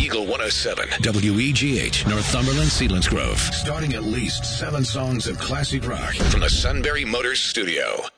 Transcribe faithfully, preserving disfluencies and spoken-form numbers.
Eagle one oh seven, W E G H, Northumberland, Sealands Grove. Starting at least seven songs of classic rock from the Sunbury Motors Studio.